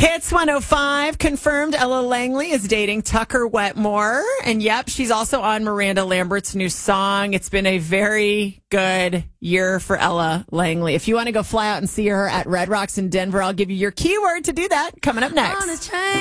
Hits 105 confirmed Ella Langley is dating Tucker Wetmore. And yep, she's also on Miranda Lambert's new song. It's been a very good year for Ella Langley. If you want to go fly out and see her at Red Rocks in Denver, I'll give you your keyword to do that coming up next.